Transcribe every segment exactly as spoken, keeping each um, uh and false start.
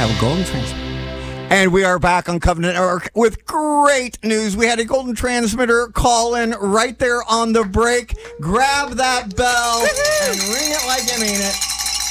have a golden transmitter. And we are back on Covenant Network with great news. We had a golden transmitter call in right there on the break. Grab that bell and ring it like you mean it.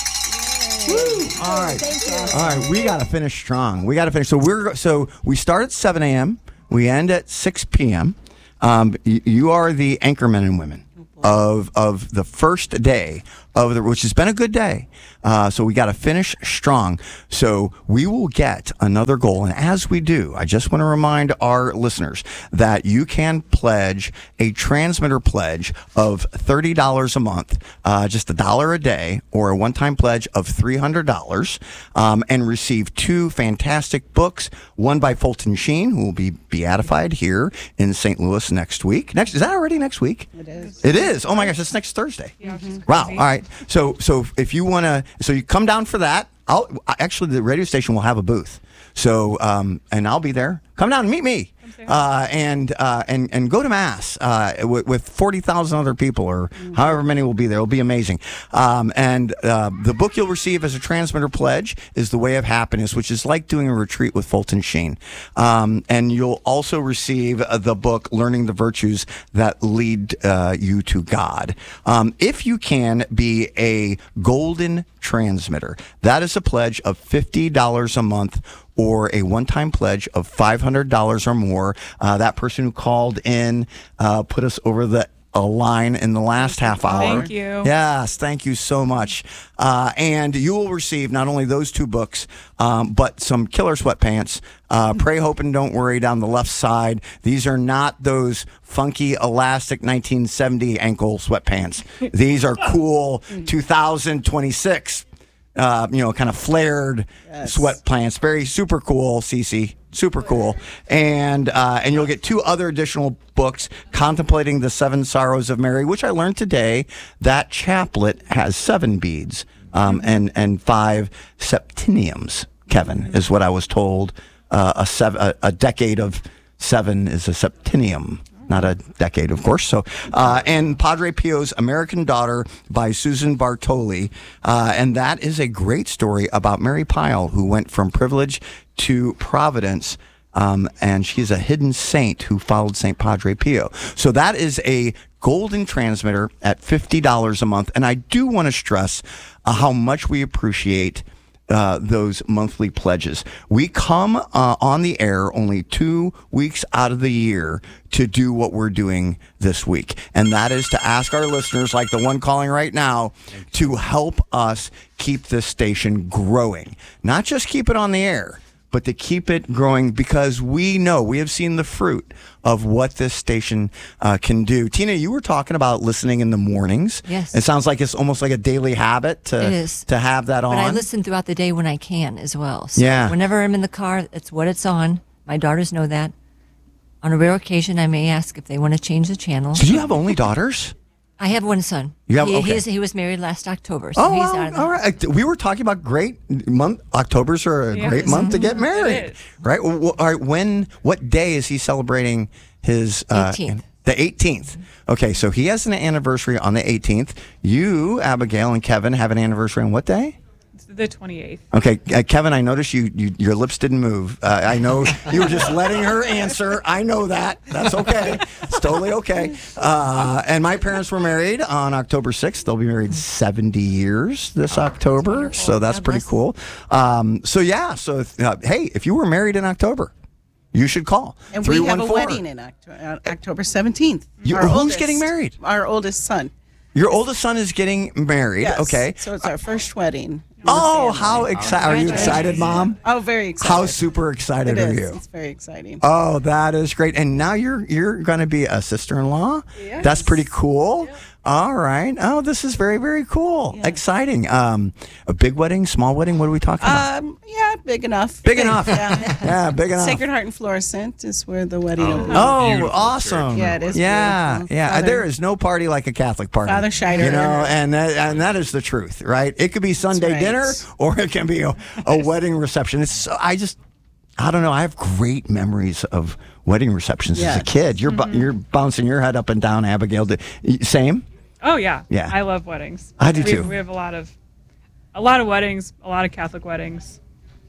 Woo. All right. All right, we got to finish strong. We got to finish. So we're so we start at seven a.m. We end at six p.m. Um, you, you are the anchormen and women of of the first day of the, which has been a good day. Uh, so we got to finish strong. So we will get another goal. And as we do, I just want to remind our listeners that you can pledge a transmitter pledge of thirty dollars a month, uh, just a dollar a day, or a one-time pledge of three hundred dollars, um, and receive two fantastic books, one by Fulton Sheen, who will be beatified here in Saint Louis next week. Next, is that already next week? It is. It is. Oh my gosh, it's next Thursday. Yeah, wow. All right. So, so if you want to, so you come down for that. I'll actually, the radio station will have a booth. So, um, and I'll be there. Come down and meet me. Uh, and uh, and and go to mass uh, with, with forty thousand other people, or mm-hmm. however many will be there. It'll be amazing. Um, and uh, the book you'll receive as a transmitter pledge is The Way of Happiness, which is like doing a retreat with Fulton Sheen. Um, and you'll also receive uh, the book Learning the Virtues That Lead uh, You to God. Um, if you can be a golden transmitter, that is a pledge of fifty dollars a month, or a one-time pledge of five hundred dollars or more. Uh, that person who called in uh, put us over the a line in the last half hour. Thank you. Yes, thank you so much. Uh, and you will receive not only those two books, um, but some killer sweatpants. Uh, Pray, Hope, and Don't Worry down the left side. These are not those funky, elastic nineteen seventy ankle sweatpants. These are cool two thousand twenty-six Uh, you know, kind of flared yes. sweatpants. Very super cool, Cece. Super cool. And uh, and you'll get two other additional books, Contemplating the Seven Sorrows of Mary, which I learned today that chaplet has seven beads um, and, and five septeniums, Kevin, is what I was told. Uh, a, sev- a, a decade of seven is a septennium. Not a decade, of course. So, uh, and Padre Pio's American Daughter by Susan Bartoli. Uh, and that is a great story about Mary Pyle, who went from privilege to providence. Um, and she's a hidden saint who followed Saint Padre Pio. So that is a golden transmitter at fifty dollars a month. And I do want to stress uh, how much we appreciate Uh, those monthly pledges. We come uh, on the air only two weeks out of the year to do what we're doing this week. And that is to ask our listeners, like the one calling right now, to help us keep this station growing. Not just keep it on the air, but to keep it growing, because we know, we have seen the fruit of what this station uh, can do. Tina, you were talking about listening in the mornings. Yes. It sounds like it's almost like a daily habit to, it is. to have that on. But I listen throughout the day when I can as well. So yeah. whenever I'm in the car, it's what it's on. My daughters know that. On a rare occasion, I may ask if they want to change the channel. Do you have only daughters? I have one son. You have, he, okay. he's, he was married last October, so oh, he's well, out of the all right. We were talking about great month. October's are a yeah. great month to get married, It is. right? Well, all right. When? What day is he celebrating his? Uh, eighteenth. The eighteenth. Okay, so he has an anniversary on the eighteenth. You, Abigail, and Kevin have an anniversary on what day? It's the twenty-eighth. Okay, uh, Kevin, I noticed you, you your lips didn't move. Uh, I know you were just letting her answer. I know that. That's okay. It's totally okay. Uh, and my parents were married on October sixth. They'll be married seventy years this October, so that's God pretty bless. cool. Um, so yeah, so if, uh, hey, if you were married in October, you should call. And we have a wedding in October, uh, October seventeenth. You, Our who's oldest- getting married? Our oldest son. Your oldest son is getting married. Yes. Okay. So it's our first wedding. Oh, how excited! Are you excited, Mom? Oh, very excited. How super excited it are is. you? It's very exciting. Oh, that is great. And now you're you're going to be a sister-in-law? Yes. That's pretty cool. Yep. All right. Oh, this is very, very cool. Yes. Exciting. Um, a big wedding, small wedding? What are we talking about? Um, yeah, big enough. Big enough. Yeah. Yeah, big enough. Sacred Heart and Florissant is where the wedding will be. Oh, Beautiful awesome. Yeah, it is Yeah, beautiful. yeah. Father- there is no party like a Catholic party. Father Scheider. You know, and that, and that is the truth, right? It could be Sunday right. dinner or it can be a, a wedding reception. It's so, I just, I don't know. I have great memories of wedding receptions as a Yes. kid. You're bu- you're bouncing your head up and down, Abigail. Did- Same? Oh yeah, Yeah. I love weddings. I do we, too. We have a lot of, a lot of weddings, a lot of Catholic weddings.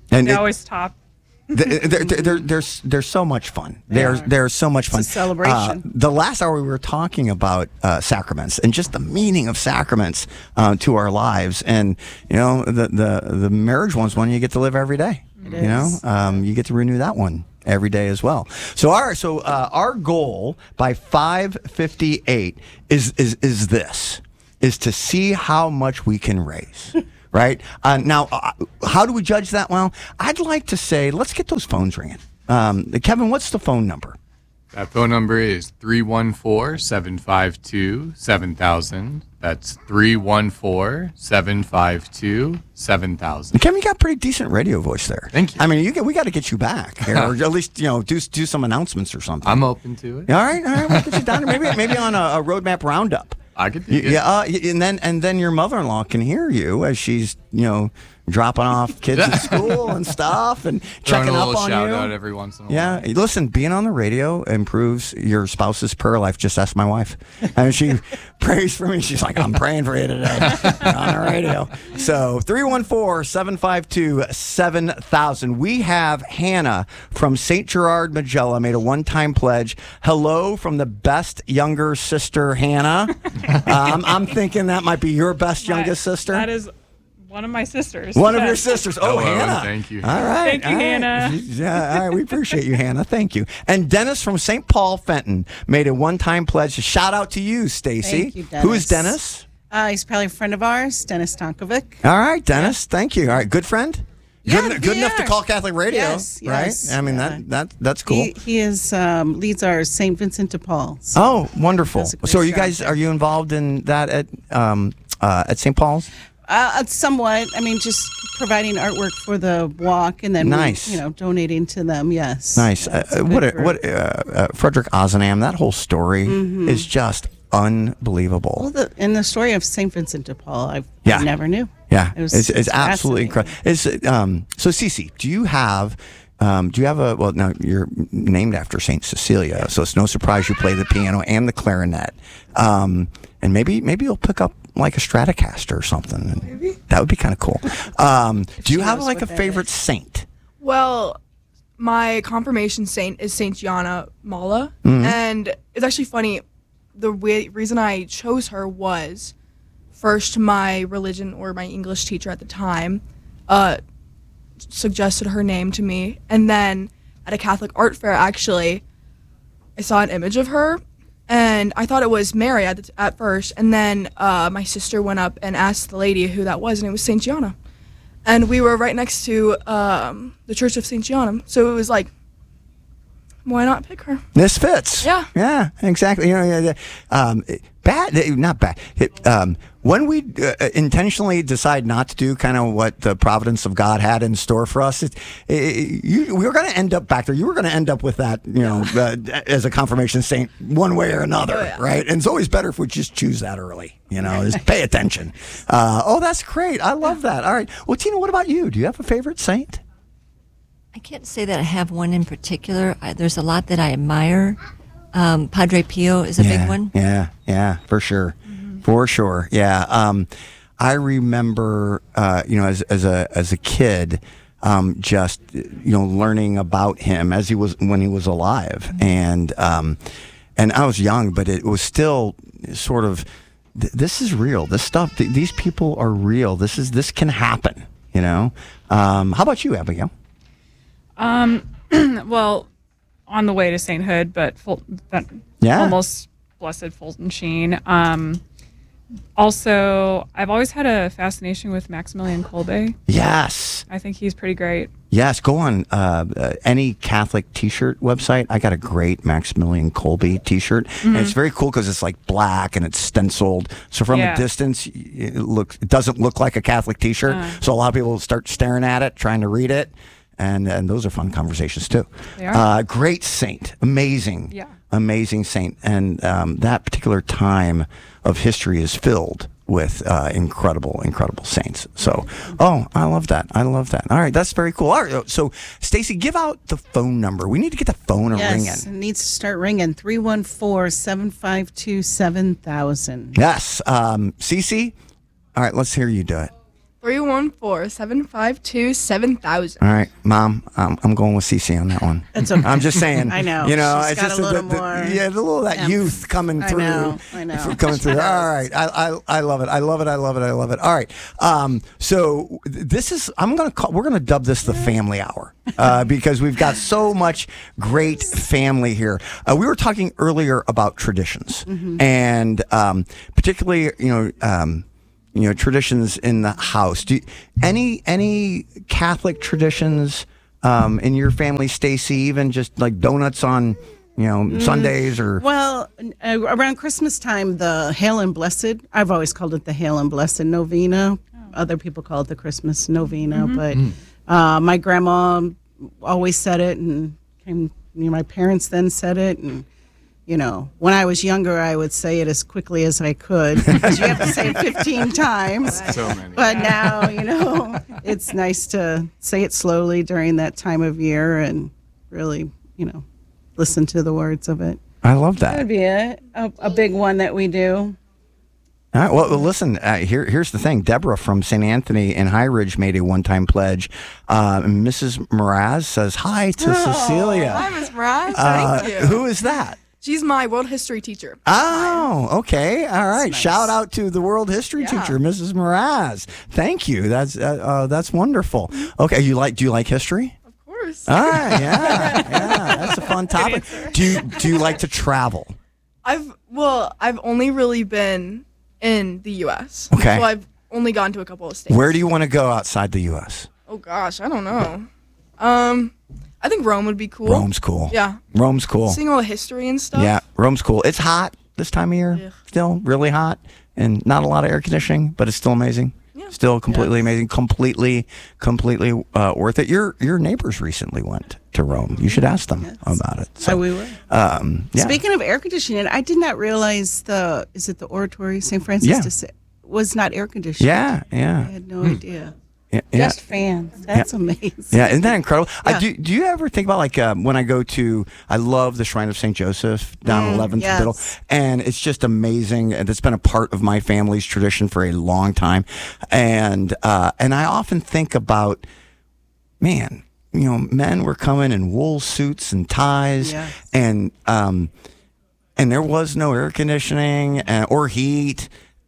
And They it- always top. they're, they're, they're, they're, they're so much fun. They're, are. they're so much fun. It's a celebration. Uh, the last hour we were talking about uh, sacraments and just the meaning of sacraments uh, to our lives. And, you know, the, the, the marriage one's one you get to live every day. It you know, is. um, you get to renew that one every day as well. So our so uh, our goal by five fifty-eight is is is this is to see how much we can raise. Right uh, now, uh, how do we judge that? Well, I'd like to say let's get those phones ringing. Um, Kevin, what's the phone number? That phone number is three one four, seven five two, seven thousand. That's three one four, seven five two, seven thousand. Kevin, you got a pretty decent radio voice there. Thank you. I mean, you get, we got to get you back here, or at least you know do do some announcements or something. I'm open to it. all right, all right, we'll get you down. Maybe maybe on a, a roadmap roundup. I could do Y- it. Yeah, uh, y- and then and then your mother-in-law can hear you as she's you know dropping off kids at school and stuff and Throwing checking a up little on shout you. out every once in a Yeah, while. listen, being on the radio improves your spouse's prayer life. Just ask my wife. And she prays for me. She's like, I'm praying for you today on the radio. So three one four, seven five two, seven thousand. We have Hannah from Saint Gerard Magella made a one-time pledge. Hello from the best younger sister, Hannah. um, I'm thinking that might be your best My- youngest sister. That is one of my sisters. One of your Yes. sisters. Oh, Hello, Hannah. thank you. All right. Thank you, all right. Hannah. Yeah, all right. We appreciate you, Hannah. Thank you. And Dennis from Saint Paul Fenton made a one-time pledge. Shout out to you, Stacy. Thank you, Who is Dennis. Dennis? Uh, he's probably a friend of ours, Dennis Tonkovic. All right, Dennis. Thank you. All right, good friend. Yeah, good, good we enough to are. call Catholic Radio, Yes, right? yes, I mean yeah. that that that's cool. He, he is um, leads our Saint Vincent de Paul. So oh, wonderful. Does a great So, are you job guys there. are you involved in that at um uh, at Saint Paul's? Uh, somewhat. I mean, just providing artwork for the walk, and then we, Nice. you know, donating to them. Yes, Nice. That's Uh, a what good a, what group. uh, uh, Frederick Ozanam. That whole story Mm-hmm. is just unbelievable. Well, the, in the story of Saint Vincent de Paul, I Yeah. never knew. Yeah, It was- it's, it's it's absolutely incredible. fascinating. It's um. So, Cece, do you have? Um, do you have a well? No, you're named after Saint Cecilia, so it's no surprise you play the piano and the clarinet. Um, and maybe maybe you'll pick up like a Stratocaster or something. Maybe that would be kind of cool. Um, do you she have knows like a what that favorite is. saint? Well, my confirmation saint is Saint Gianna Mala, Mm-hmm. and it's actually funny. The way, reason I chose her was first my religion or my English teacher at the time uh, suggested her name to me, and then at a Catholic art fair, actually, I saw an image of her, and I thought it was Mary at, the t- at first, and then uh, my sister went up and asked the lady who that was, and it was Saint Gianna. And we were right next to um, the Church of Saint Gianna, so it was like, why not pick her? This fits. Yeah. Yeah, exactly. You know, yeah, yeah. Um, bad, eh, not bad. It, um, when we uh, intentionally decide not to do kind of what the providence of God had in store for us, it, it, you, we were going to end up back there. You were going to end up with that, you know, uh, as a confirmation saint, one way or another, Oh, yeah. right? And it's always better if we just choose that early. You know, just pay attention. Uh, oh, that's great. I love that. All right. Well, Tina, what about you? Do you have a favorite saint? I can't say that I have one in particular. I, there's a lot that I admire. Um, Padre Pio is a yeah, big one. Yeah, yeah, for sure, for sure. Yeah, um, I remember, uh, you know, as as a as a kid, um, just you know, learning about him as he was when he was alive, and um, and I was young, but it was still sort of, th- this is real. This stuff, th- these people are real. This is this can happen. You know. Um, how about you, Abigail? Well, on the way to sainthood, but full, but Yeah. almost blessed Fulton Sheen. Um, also, I've always had a fascination with Maximilian Kolbe. Yes. I think he's pretty great. Yes, go on uh, uh, any Catholic T-shirt website. I got a great Maximilian Kolbe T-shirt, and it's very cool because it's like black and it's stenciled. So from Yeah. a distance, y- it looks it doesn't look like a Catholic T-shirt. Uh. So a lot of people start staring at it, trying to read it, and and those are fun conversations too. They are. Uh, great saint, amazing, Yeah. amazing saint, and um, that particular time of history is filled with uh, incredible, incredible saints. So, oh, I love that. I love that. All right, that's very cool. All right, so Stacy, give out the phone number. We need to get the phone a Yes, ringing. it needs to start ringing. three one four, seven five two, seven thousand. Yes, um, Cece. All right, let's hear you do it. three one four, seven five two, seven thousand. All right, Mom, um, I'm going with Cece on that one. It's okay. I'm just saying. I know. You know, She's it's got just a little the, the, more yeah, a little of that emph. youth coming I through. know, I know. Coming through. She does. All right, I, I I love it. I love it. I love it. I love it. All right. Um, so th- this is I'm gonna call. We're gonna dub this the family hour uh, because we've got so much great family here. Uh, we were talking earlier about traditions and um, particularly, you know. Um, you know, traditions in the house. Do you, any any Catholic traditions um, in your family, Stacy? Even just like donuts on, you know, Sundays or Well, uh, around Christmas time, the Hail and Blessed, I've always called it the Hail and Blessed Novena. Other people call it the Christmas Novena, but uh, my grandma always said it, and came, you know, my parents then said it, and you know, when I was younger, I would say it as quickly as I could because you have to say it fifteen times. So many. But now, you know, it's nice to say it slowly during that time of year and really, you know, listen to the words of it. I love That that. would be it. A, a big one that we do. All right, well, well, listen. Uh, here, here's the thing. Deborah from Saint Anthony in High Ridge made a one-time pledge. Uh, and Missus Mraz says hi to Cecilia. Hi, Miss Mraz. Uh, Thank you. who is that? She's my world history teacher. Oh, okay. All right. nice. Shout out to the world history Yeah. teacher, Missus Mraz. Thank you. That's uh, uh, that's wonderful. Okay, you like? Do you like history? Of course. All right. Yeah, yeah. That's a fun topic. Do you do you like to travel? I've well, I've only really been in the U S. Okay. So I've only gone to a couple of states. Where do you want to go outside the U S? Oh gosh, I don't know. Um, I think Rome would be cool. Rome's cool. Yeah. Rome's cool. Seeing all the history and stuff. Yeah, Rome's cool. It's hot this time of year. Yeah. Still really hot, and not a lot of air conditioning, but it's still amazing. Yeah. Still completely amazing. Completely, completely uh, worth it. Your your neighbors recently went to Rome. You should ask them about it. So we will. Um, yeah. Speaking of air conditioning, I did not realize the, is it the oratory, Saint Francis Yeah. de Sa- was not air conditioned. yeah, I yeah, had no idea. yeah, yeah. Just fans. That's amazing. Yeah, isn't that incredible? I, Yeah. do, do you ever think about like um, when I go to, I love the Shrine of Saint Joseph down eleventh yes. Biddle, and it's just amazing. And it's been a part of my family's tradition for a long time, and uh, and I often think about, man, you know, men were coming in wool suits and ties, Yes. and um, and there was no air conditioning and, or heat,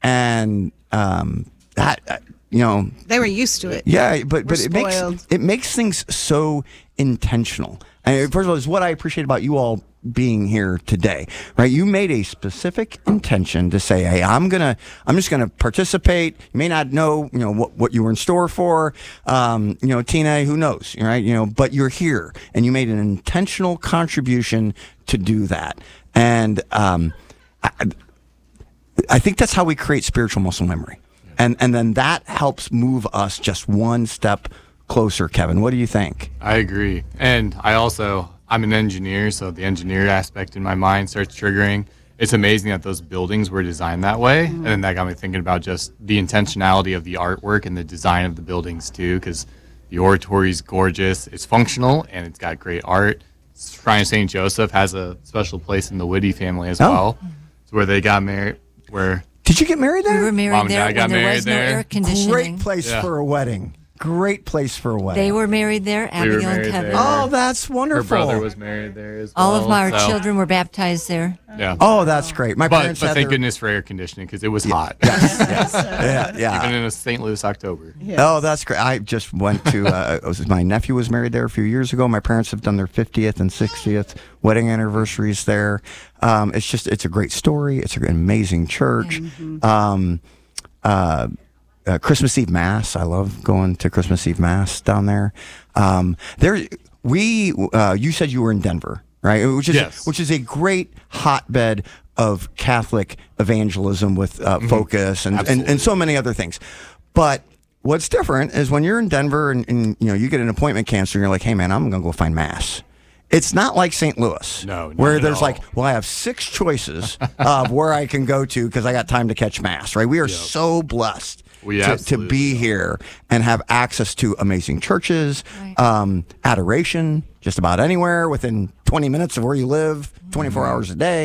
and um, that uh, you know. They were used to it. Yeah, but but We're it makes spoiled. it makes things so intentional. And first of all, it's what I appreciate about you all being here today, right? You made a specific intention to say, "Hey, I'm gonna, I'm just gonna participate." You may not know, you know, what, what you were in store for. Um, you know, Tina, who knows, right? You know, but you're here, and you made an intentional contribution to do that. And um, I, I think that's how we create spiritual muscle memory. And and then that helps move us just one step closer, Kevin. What do you think? I agree. And I also, I'm an engineer, so the engineer aspect in my mind starts triggering. It's amazing that those buildings were designed that way. And then that got me thinking about just the intentionality of the artwork and the design of the buildings too, because the oratory is gorgeous, it's functional, and it's got great art. Shrine of Saint Joseph has a special place in the Whitty family as Oh. well. It's where they got married, where Did you get married We there? were married Mom and there Dad when got there married was no there. air conditioning. Great place Yeah. for a wedding. Great place for a wedding. They were married there, We were Abigail and married Kevin. there. Oh, that's her wonderful. brother was married there as well. All of our so- children were baptized there. Yeah. Oh, that's great. My But, parents but had thank their- goodness for air conditioning because it was hot. Yeah, yeah. Even in a Saint Louis October. Oh, that's great. I just went to, uh, it was- my nephew was married there a few years ago. My parents have done their fiftieth and sixtieth wedding anniversaries there. Um, it's just, it's a great story. It's an amazing church. Um, uh, uh, Christmas Eve Mass. I love going to Christmas Eve Mass down there. Um, there, we, uh, you said you were in Denver, right? Which is, Yes. which is a great hotbed of Catholic evangelism with uh, focus and, and, and Absolutely. so many other things. But what's different is when you're in Denver and, and you know you get an appointment canceled, and you're like, hey man, I'm gonna go find Mass. It's not like Saint Louis, No, not where at there's all. like, well, I have six choices of where I can go to because I got time to catch Mass. Right? We are so blessed We to, to absolutely be are. here and have access to amazing churches, Right. um, adoration, just about anywhere within twenty minutes of where you live, twenty-four Mm-hmm. hours a day.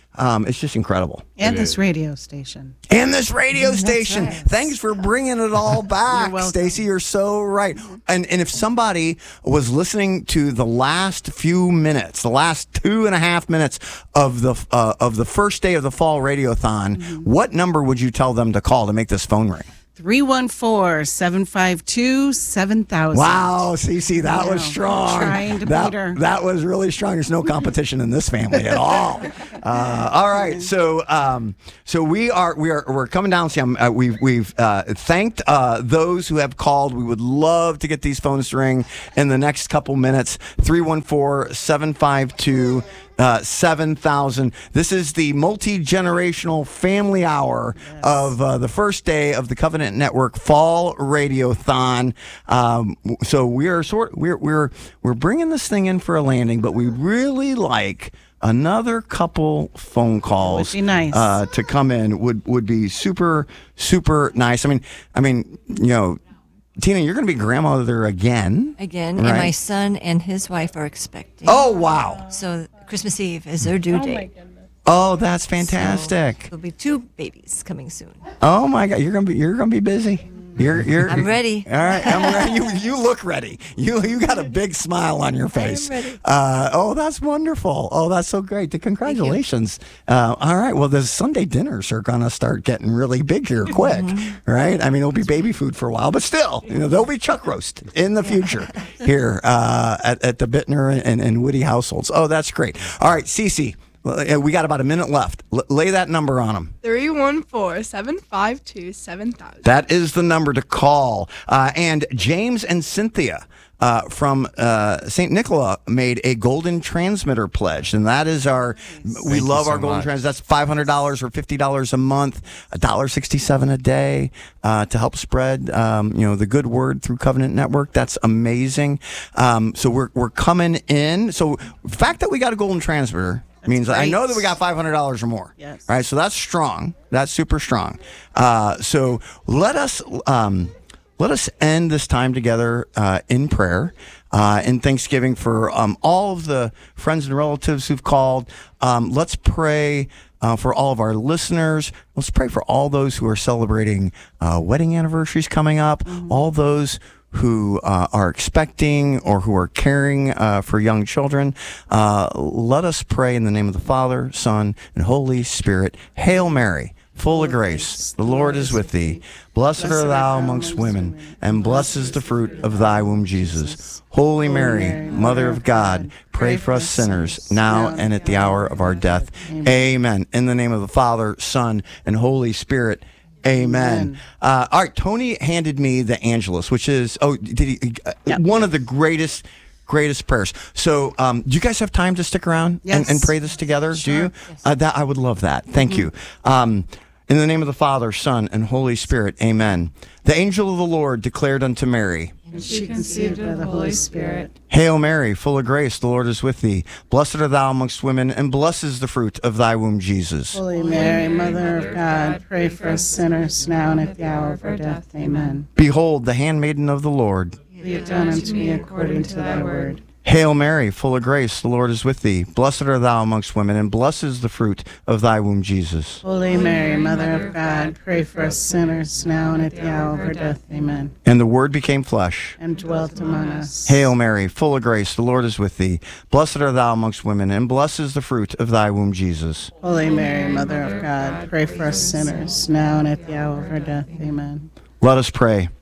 Um, it's just incredible. And It this is. radio station. And this radio station. right. Thanks for bringing it all back, welcome. Stacy. You're so right. And and if somebody was listening to the last few minutes, the last two and a half minutes of the uh, of the first day of the fall radiothon, Mm-hmm. what number would you tell them to call to make this phone ring? three one four, seven five two, seven thousand. Wow, Cece, that Yeah. was strong. Trying to that, beat her. that was really strong. There's no competition in this family at all. Uh, all right, so um, so we are we are we're coming down. Sam, uh, we've we've uh, thanked uh, those who have called. We would love to get these phones to ring in the next couple minutes. three one four, seven five two Uh, seven thousand. This is the multi-generational family hour of uh, the first day of the Covenant Network Fall Radiothon. Um, so we are sort we're we're we're bringing this thing in for a landing, but we really like another couple phone calls. Would be nice. uh, to come in. Would would be super super nice. I mean I mean you know. Tina, you're going to be grandmother again. Again, right? and my son and his wife are expecting. Oh wow! So Christmas Eve is their due Oh my date. goodness. Oh, that's fantastic. There'll be two babies coming soon. Oh my God, you're gonna be you're gonna be busy. You're you're. I'm ready. All right, I'm ready. You you look ready. You you got a big smile on your face. ready. Uh, oh, that's wonderful. Oh, that's so great. Congratulations. Uh, all right. Well, the Sunday dinners are gonna start getting really big here quick, right? I mean, it'll be baby food for a while, but still, you know, there'll be chuck roast in the future here uh, at at the Bittner and, and Woody households. Oh, that's great. All right, Cece. We got about a minute left. L- lay that number on them. three one four, seven five two, seven thousand. That is the number to call. Uh, and James and Cynthia uh, from uh, Saint Nicola made a golden transmitter pledge, and that is our. We Thank you love so our golden much. trans. That's five hundred dollars or fifty dollars a month, a dollar sixty-seven a day uh, to help spread, um, you know, the good word through Covenant Network. That's amazing. Um, so we're we're coming in. So the fact that we got a golden transmitter. Means I great. know that we got five hundred dollars or more. Yes. Right. So that's strong. That's super strong. Uh, so let us um, let us end this time together uh, in prayer, uh, in thanksgiving for um, all of the friends and relatives who've called. Um, let's pray. Uh, for all of our listeners, let's pray for all those who are celebrating uh, wedding anniversaries coming up, all those who uh, are expecting or who are caring uh, for young children. Uh, let us pray in the name of the Father, Son, and Holy Spirit. Hail Mary, full of grace, the Lord is with thee. Blessed are thou amongst women, and blessed is the fruit of thy womb, Jesus. Holy Mary, Mother of God, pray for us sinners, now and at the hour of our death. Amen. In the name of the Father, Son, and Holy Spirit. Amen. Amen. Uh, all right, Tony handed me the Angelus, which is oh, did he? Uh, One of the greatest, greatest prayers. So, um, do you guys have time to stick around Yes. and, and pray this together? Do you? Uh, that I would love that. Thank you. Um, in the name of the Father, Son, and Holy Spirit. Amen. The angel of the Lord declared unto Mary. And she conceived of the Holy Spirit. Hail Mary, full of grace, the Lord is with thee. Blessed art thou amongst women, and blessed is the fruit of thy womb, Jesus. Holy Mary, Mother of God, pray for us sinners now and at the hour of our death. Amen. Behold, the handmaiden of the Lord. Be it done unto me according to thy word. Hail Mary, full of grace, the Lord is with thee. Blessed art thou amongst women, and blessed is the fruit of thy womb, Jesus. Holy Mary, Mother of God, pray for us sinners now and at the hour of our death. Amen. And the Word became flesh. And dwelt among us. Hail Mary, full of grace, the Lord is with thee. Blessed art thou amongst women, and blessed is the fruit of thy womb, Jesus. Holy Mary, Mother of God, pray for us sinners now and at the hour of our death. Amen. Let us pray.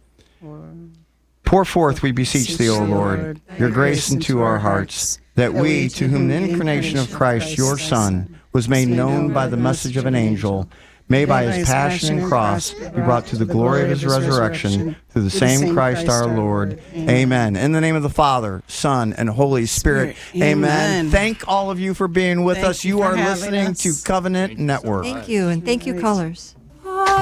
Pour forth, we beseech thee, O Lord, your grace into our hearts, that we, to whom the incarnation of Christ, your Son, was made known by the message of an angel, may by his passion and cross be brought to the glory of his resurrection, through the same Christ our Lord. Amen. In the name of the Father, Son, and Holy Spirit. Amen. Amen. Thank all of you for being with Thank us. you You for are having listening us. to Covenant Network. Thank you, and thank you, callers.